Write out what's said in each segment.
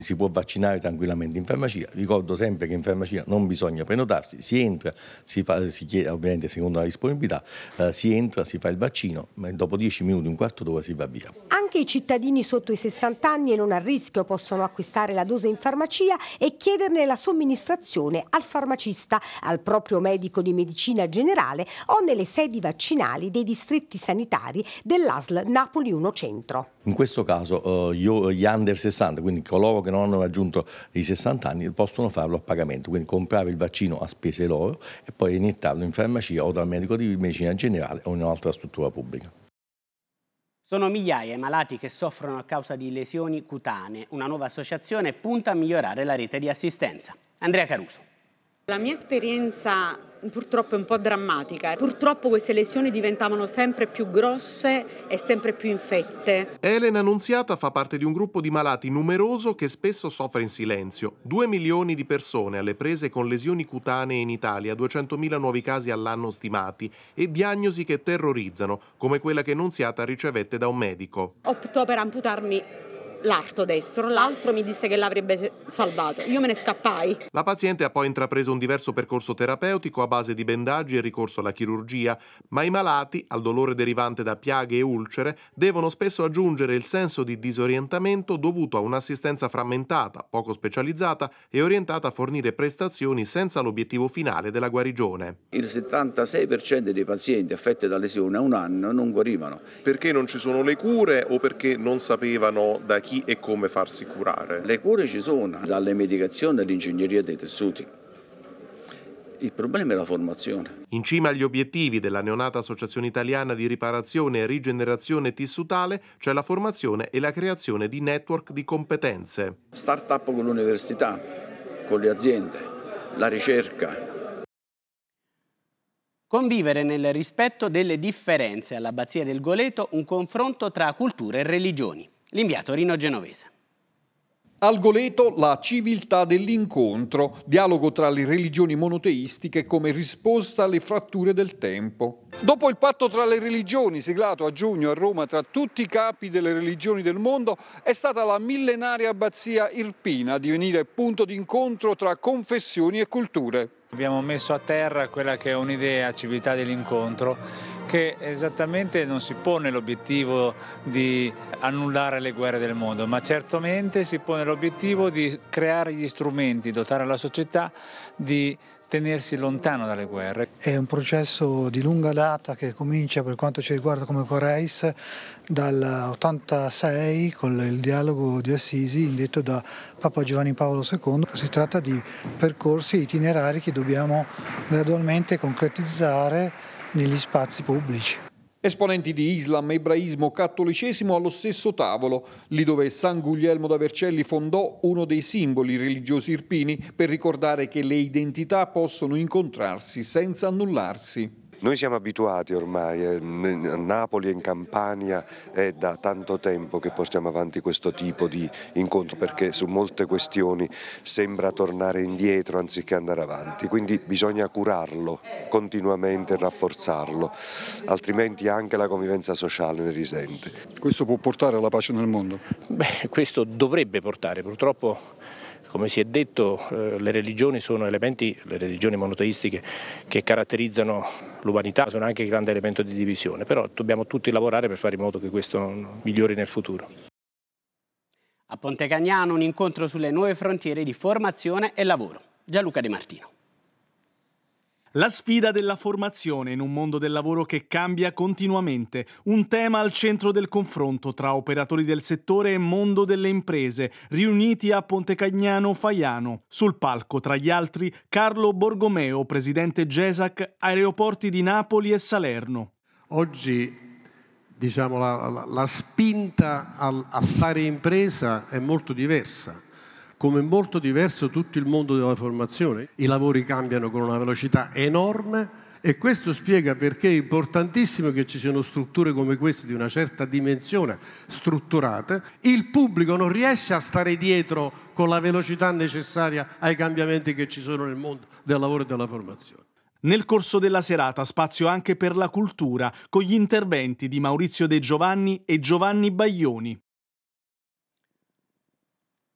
Si può vaccinare tranquillamente in farmacia. Ricordo sempre che in farmacia non bisogna prenotarsi, si entra, si chiede, ovviamente secondo la disponibilità, si entra, si fa il vaccino, ma dopo 10 minuti, un quarto d'ora si va via. Anche i cittadini sotto i 60 anni e non a rischio possono acquistare la dose in farmacia e chiederne la somministrazione al farmacista, al proprio medico di medicina generale o nelle sedi vaccinali dei distretti sanitari dell'ASL Napoli 1 Centro. In questo caso gli under 60, quindi coloro che non hanno raggiunto i 60 anni, possono farlo a pagamento, quindi comprare il vaccino a spese loro e poi iniettarlo in farmacia o dal medico di medicina generale o in un'altra struttura pubblica. Sono migliaia i malati che soffrono a causa di lesioni cutanee. Una nuova associazione punta a migliorare la rete di assistenza. Andrea Caruso. La mia esperienza purtroppo è un po' drammatica. Purtroppo queste lesioni diventavano sempre più grosse e sempre più infette. Elena Nunziata fa parte di un gruppo di malati numeroso che spesso soffre in silenzio. 2 milioni di persone alle prese con lesioni cutanee in Italia, 200.000 nuovi casi all'anno stimati e diagnosi che terrorizzano, come quella che Nunziata ricevette da un medico. Optò per amputarmi l'arto destro, l'altro mi disse che l'avrebbe salvato. Io me ne scappai. La paziente ha poi intrapreso un diverso percorso terapeutico a base di bendaggi e ricorso alla chirurgia, ma i malati, al dolore derivante da piaghe e ulcere, devono spesso aggiungere il senso di disorientamento dovuto a un'assistenza frammentata, poco specializzata e orientata a fornire prestazioni senza l'obiettivo finale della guarigione. Il 76% dei pazienti affetti da lesione a un anno non guarivano. Perché non ci sono le cure o perché non sapevano da chi e come farsi curare? Le cure ci sono, dalle medicazioni all'ingegneria dei tessuti. Il problema è la formazione. In cima agli obiettivi della neonata Associazione Italiana di Riparazione e Rigenerazione Tissutale c'è la formazione e la creazione di network di competenze. Start-up con l'università, con le aziende, la ricerca. Convivere nel rispetto delle differenze. All'Abbazia del Goleto un confronto tra culture e religioni. L'inviato Rino Genovese. Al Goleto la civiltà dell'incontro, dialogo tra le religioni monoteistiche come risposta alle fratture del tempo. Dopo il patto tra le religioni, siglato a giugno a Roma tra tutti i capi delle religioni del mondo, è stata la millenaria abbazia irpina a divenire punto d'incontro tra confessioni e culture. Abbiamo messo a terra quella che è un'idea, civiltà dell'incontro, che esattamente non si pone l'obiettivo di annullare le guerre del mondo, ma certamente si pone l'obiettivo di creare gli strumenti, dotare la società di tenersi lontano dalle guerre. È un processo di lunga data che comincia, per quanto ci riguarda come Coreis, dal 86 con il dialogo di Assisi indetto da Papa Giovanni Paolo II. Si tratta di percorsi itinerari che dobbiamo gradualmente concretizzare negli spazi pubblici. Esponenti di Islam, ebraismo, cattolicesimo allo stesso tavolo, lì dove San Guglielmo da Vercelli fondò uno dei simboli religiosi irpini per ricordare che le identità possono incontrarsi senza annullarsi. Noi siamo abituati ormai, a Napoli e in Campania è da tanto tempo che portiamo avanti questo tipo di incontro, perché su molte questioni sembra tornare indietro anziché andare avanti, quindi bisogna curarlo continuamente e rafforzarlo, altrimenti anche la convivenza sociale ne risente. Questo può portare alla pace nel mondo? Questo dovrebbe portare, purtroppo. Come si è detto, le religioni sono elementi, le religioni monoteistiche che caratterizzano l'umanità, sono anche un grande elemento di divisione, però dobbiamo tutti lavorare per fare in modo che questo migliori nel futuro. A Ponte Cagnano un incontro sulle nuove frontiere di formazione e lavoro. Gianluca De Martino. La sfida della formazione in un mondo del lavoro che cambia continuamente, un tema al centro del confronto tra operatori del settore e mondo delle imprese, riuniti a Ponte Cagnano Faiano. Sul palco, tra gli altri, Carlo Borgomeo, presidente GESAC, Aeroporti di Napoli e Salerno. Oggi, diciamo, la spinta a fare impresa è molto diversa. Come è molto diverso tutto il mondo della formazione. I lavori cambiano con una velocità enorme e questo spiega perché è importantissimo che ci siano strutture come queste di una certa dimensione strutturate. Il pubblico non riesce a stare dietro con la velocità necessaria ai cambiamenti che ci sono nel mondo del lavoro e della formazione. Nel corso della serata spazio anche per la cultura, con gli interventi di Maurizio De Giovanni e Giovanni Baglioni.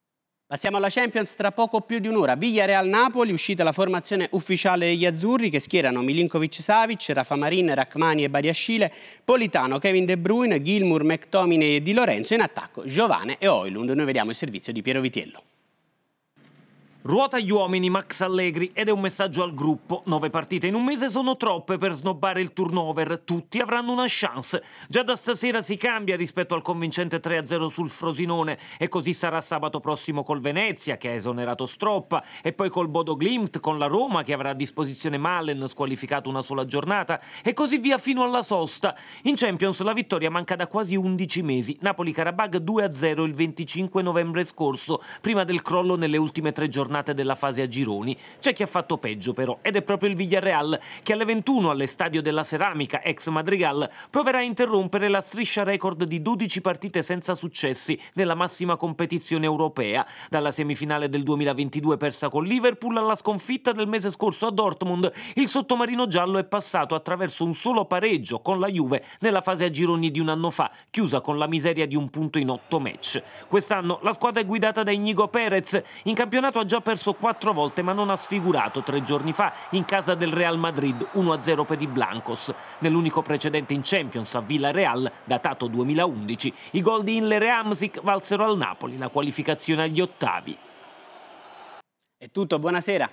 Passiamo alla Champions tra poco più di un'ora. Villarreal-Napoli, uscita la formazione ufficiale degli azzurri che schierano Milinkovic-Savic, Rafa Marin, Rachmani e Badiashile, Politano, Kevin De Bruyne, Gilmour, McTominay e Di Lorenzo, in attacco Giovane e Højlund. Noi vediamo il servizio di Piero Vitiello. Ruota gli uomini Max Allegri ed è un messaggio al gruppo. 9 partite in un mese sono troppe per snobbare il turnover. Tutti avranno una chance. Già da stasera si cambia rispetto al convincente 3-0 sul Frosinone e così sarà sabato prossimo col Venezia che ha esonerato Stroppa e poi col Bodo Glimt, con la Roma che avrà a disposizione Malen squalificato una sola giornata e così via fino alla sosta. In Champions la vittoria manca da quasi 11 mesi. Napoli-Karabag 2-0 il 25 novembre scorso, prima del crollo nelle ultime 3 giornate della fase a gironi. C'è chi ha fatto peggio però ed è proprio il Villarreal che alle 21 all'Estadio della Ceramica ex Madrigal proverà a interrompere la striscia record di 12 partite senza successi nella massima competizione europea, dalla semifinale del 2022 persa con Liverpool alla sconfitta del mese scorso a Dortmund. Il sottomarino giallo è passato attraverso un solo pareggio con la Juve nella fase a gironi di un anno fa, chiusa con la miseria di un punto in 8 match. Quest'anno la squadra è guidata da Íñigo Pérez. In campionato ha già perso 4 volte ma non ha sfigurato 3 giorni fa in casa del Real Madrid 1-0 per i Blancos. Nell'unico precedente in Champions a Villarreal, datato 2011, i gol di Inler e Hamsik valsero al Napoli la qualificazione agli ottavi. È tutto, buonasera.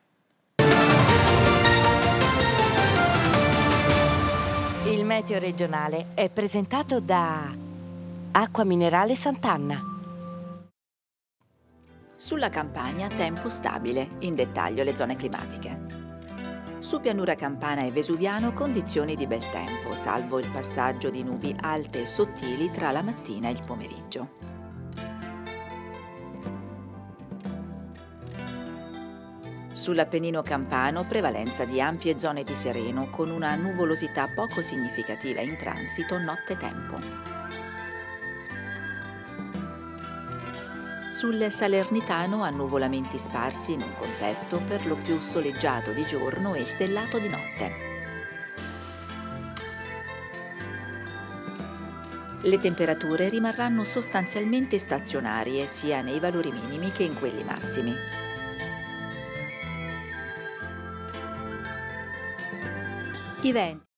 Il meteo regionale è presentato da Acqua Minerale Sant'Anna. Sulla Campania tempo stabile, in dettaglio le zone climatiche. Su pianura campana e vesuviano condizioni di bel tempo, salvo il passaggio di nubi alte e sottili tra la mattina e il pomeriggio. Sull'Appennino campano prevalenza di ampie zone di sereno con una nuvolosità poco significativa in transito notte-tempo. Sul Salernitano annuvolamenti sparsi in un contesto per lo più soleggiato di giorno e stellato di notte. Le temperature rimarranno sostanzialmente stazionarie sia nei valori minimi che in quelli massimi. I venti